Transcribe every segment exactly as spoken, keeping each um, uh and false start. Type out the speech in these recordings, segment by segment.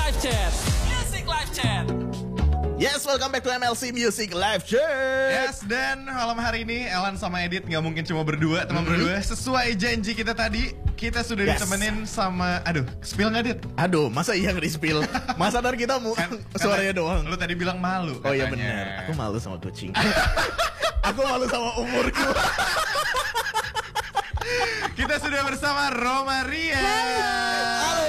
Live Chat. Music Live Chat. Yes, welcome back to M L C Music Live Chat. Yes, dan malam hari ini Elan sama Edit nggak mungkin cuma berdua, teman mm-hmm. berdua. Sesuai janji kita tadi, kita sudah yes. ditemenin sama, aduh, spill nggak Dit? Aduh, masa iya nggak di spill? Masa dari kita mu kan, suaranya doang. Lu tadi bilang malu. Oh iya benar, aku malu sama kucing. Aku malu sama umurku. Kita sudah bersama Romaria. Halo,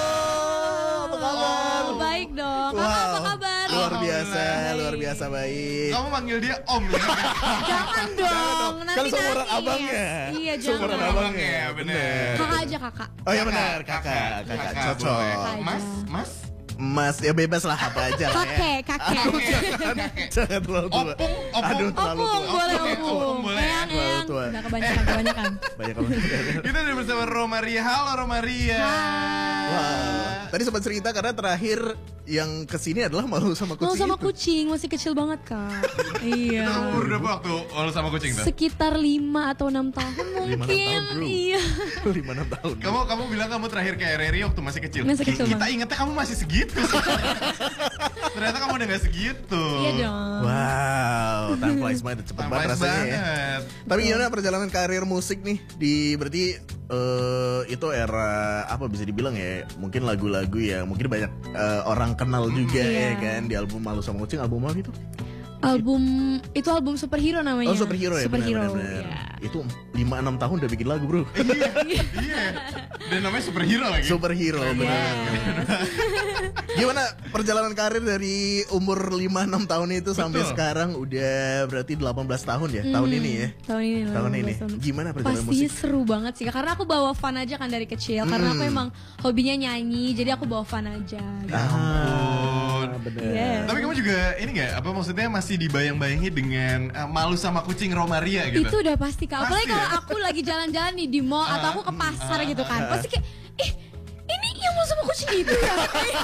apa kabar? Oh, baik dong. Kakak Wow. apa kabar? Luar biasa, luar biasa baik. Kamu manggil dia Om ya? Jangan dong. Nanti Kan seumuran nanti. abangnya. Iya, Seumuran jangan. abangnya, bener. Kakak aja kakak. Oh iya benar, kakak, kakak, cocok. Kakak Mas, aja. mas. Mas, ya bebas lah apa aja lah ya. Kakek, kakek. Aduh, jangan, jangan terlalu tua. Opung, opung. Aduh, terlalu Opung, tua. boleh Opung, opung. opung, boleh. Eyang, Terlalu eyang. tua. Udah kebanyakan, kebanyakan. Banyak banget. Kita udah bersama Romaria. Halo Romaria. Hai. Wow. Tadi sempat cerita karena terakhir yang kesini adalah malu sama kucing Malu sama itu. kucing, masih kecil banget kak. Iya. Itu umur berapa waktu malu sama kucing tuh? Sekitar lima atau enam tahun Lima, enam mungkin. tahun, bro. Iya. lima enam tahun. Kamu kamu bilang kamu terakhir ke R R I waktu masih kecil. Masih kecil Kita banget. ingetnya kamu masih segitu. Ternyata kamu udah gak segitu. Iya dong. Wow, time flies banget, cepet Time banget flies rasanya ya. banget. Tapi gimana perjalanan karir musik nih di berarti eh, itu era apa bisa dibilang ya? Mungkin lagu-lagu ya, mungkin banyak eh, orang kenal juga Iya. ya kan di album Malu Sama Kucing, album apa itu? Album itu album superhero namanya. Oh superhero ya, Superhero. benar-benar. Iya. Itu lima enam tahun udah bikin lagu bro. Iya, iya. Dan namanya superhero lagi. Superhero benar. Yes. Gimana perjalanan karir dari umur lima enam tahun itu sampai Betul. sekarang udah berarti delapan belas tahun ya, tahun ini ya. Tahun ini. Tahun delapan ini. belas tahun. Gimana perjalanan Pastinya musik? seru banget sih Kak. Karena aku bawa fun aja kan dari kecil. Karena aku emang hobinya nyanyi, jadi aku bawa fun aja. gitu. Ah, bener. Yes. Tapi kamu juga ini gak, apa maksudnya masih dibayang-bayangi dengan uh, malu sama kucing Romaria gitu? Itu udah pasti Kak. Apalagi Pasti kalau ya? aku lagi jalan-jalan nih di mall atau aku ke pasar gitu kan. Pasti kayak, ih ini yang mau sama kucing itu ya?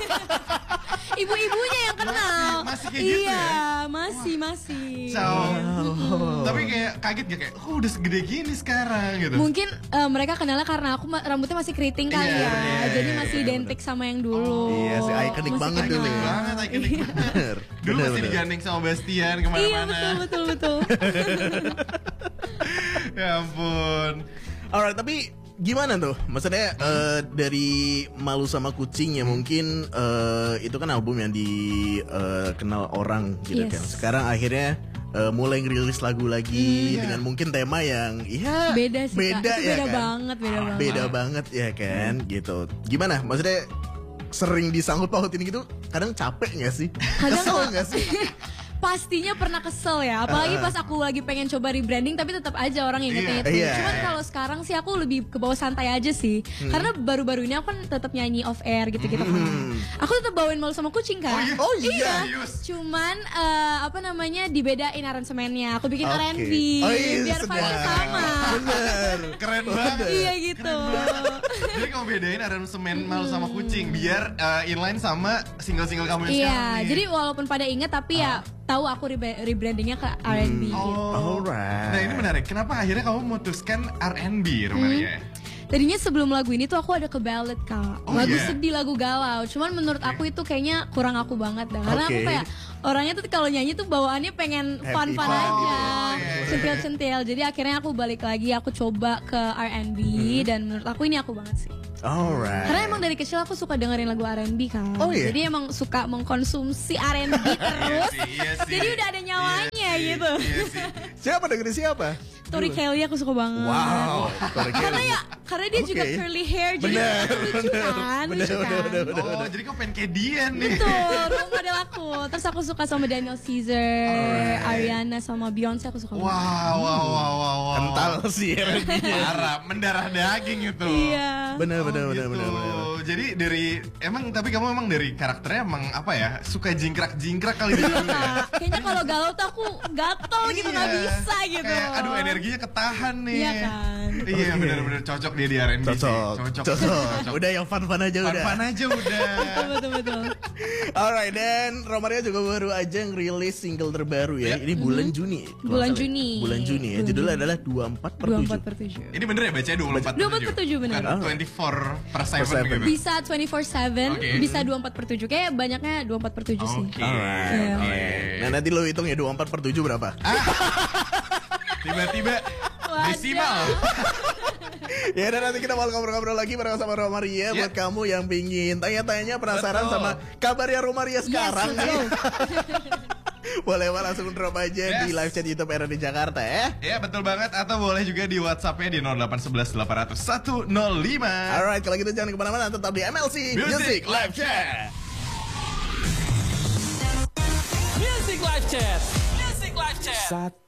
Ibu-ibunya yang kenal. Masih kayak gitu iya, ya? masih, masih. Ciao. Oh. Tapi kayak kaget gak kayak, oh udah segede gini sekarang gitu. Mungkin eh, mereka kenalnya karena aku ma- rambutnya masih keriting kali Iya, ya. iya, Jadi iya, masih iya, identik sama yang dulu. Iya sih, ikonik Masih banget kenal. dulu Ikonik ya. banget, ikonik banget. Bener. Dulu Bener, masih bener. digandeng sama Bastian Iya kemana-mana. betul betul betul. Ya ampun. Alright, tapi gimana tuh? Maksudnya eh, dari Malu Sama Kucing ya mungkin eh, itu kan album yang dikenal orang gitu Yes. kan. Sekarang akhirnya eh, mulai ngerilis lagu lagi Iya. dengan mungkin tema yang ya Beda sih beda Kak. Itu ya beda kan? banget, beda banget. Beda banget ya kan gitu. Gimana? Maksudnya sering disangkut pautin gitu, kadang capek gak sih? Kadang Kesel kalau- gak sih? Pastinya pernah kesel ya, apalagi pas aku lagi pengen coba rebranding tapi tetap aja orang ingetnya Iya. itu. Iya. Cuman kalau sekarang sih aku lebih ke bawah santai aja sih, karena baru-baru ini aku kan tetap nyanyi off air gitu-gitu kan. Aku tetap bawain Malu Sama Kucing kan. Oh iya. Serius? Cuman eh, apa namanya dibedain aransemennya. Aku bikin Oke. R and B Oh iya, biar sedap. vibe-nya sama. Bener. Keren banget. Iya gitu. Jadi kamu bedain aransemen Malu sama Kucing biar uh, inline sama single-single kamu yang Iya, sekarang nih. jadi walaupun pada inget tapi ya tahu aku re- rebrandingnya ke R and B. gitu. Oh. Alright. Nah ini menarik. Kenapa akhirnya kamu memutuskan R and B, Romaria? Tadinya sebelum lagu ini tuh aku ada ke ballad kak, Oh, lagu iya? sedih, lagu galau. Cuman menurut aku itu kayaknya kurang aku banget dah. Karena aku Oke. kayak orangnya tuh kalau nyanyi tuh bawaannya pengen Happy fun-fun fun aja, gitu. Oh, iya. centil-centil. Jadi akhirnya aku balik lagi, aku coba ke R and B dan menurut aku ini aku banget sih. Alright. Karena emang dari kecil aku suka dengerin lagu R and B kan. Oh, iya? Jadi emang suka mengkonsumsi R and B terus. Iya sih, iya sih. Jadi udah ada nyawanya Iya sih, gitu. Iya sih. Siapa dengerin siapa? Tori Kelly aku suka banget. Wow. Tori Karena Kelly. ya, karena dia juga Oke. curly hair, jadi Bener, lucu bener, kan, bener, lucu bener, kan. bener, bener. Oh, jadi kamu pengen kayak dia nih. Betul, role model aku. Terus aku suka sama Daniel Caesar, Ariana sama Beyonce aku suka Wow, banget. wow, wow, wow, wow. Kental sih R and B-nya. Parah, mendarah daging itu. Iya. Bener, bener, Oh, bener, gitu. bener, bener. Jadi dari emang tapi kamu emang dari karakternya emang apa ya, suka jingkrak-jingkrak kali dia dulu ya. Kayaknya kalau galau tuh aku gatel gitu, nggak Iya. bisa gitu. Kayak aduh energinya ketahan nih. Iya kan. Iya Oke. benar-benar cocok dia di R and B sih. Cocok, Cocok. cocok. Udah yang fun-fun aja udah. Fun-fun aja udah. Betul betul betul. Alright, dan Romaria juga baru aja ngerilis single terbaru ya. Ya. Ini bulan Juni. kalau Bulan nggak salah. Juni. Bulan Juni ya. Bulan Judulnya Juni. adalah dua puluh empat per Dua tujuh. empat per tujuh. Ini bener ya bacanya dua puluh empat dua puluh empat per tujuh, bener. Kan dua puluh empat per tujuh Per gitu. seven. bisa dua puluh empat tujuh, Oke. bisa dua puluh empat per tujuh. Kayak banyaknya dua puluh empat per tujuh sih. Oke. Alright, Iya. alright. Nah nanti lo hitung ya dua puluh empat per tujuh berapa? Tiba-tiba Waduh. desimal. Ya dan nanti kita bakal ngobrol-ngobrol lagi bareng sama Romaria. Ya. Buat kamu yang pingin tanya-tanya penasaran Betul. sama kabarnya Romaria sekarang let's nih. go. Boleh banget langsung drop aja Yes. di live chat YouTube R R D Jakarta ya. Ya betul banget. Atau boleh juga di WhatsApp-nya di nol delapan satu satu delapan nol nol satu nol lima. Alright, kalau gitu jangan kemana-mana, tetap di M L C Music Music Live Live Chat. Music Live Chat. Music Live Chat. Satu